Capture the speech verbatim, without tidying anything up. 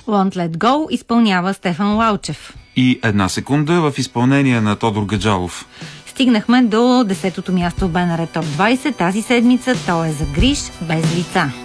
Won't Let Go изпълнява Стефан Лалчев. И една секунда в изпълнение на Тодор Гаджалов. Стигнахме до десетото място в БНР Топ двайсет тази седмица. То е за Гриш без лица.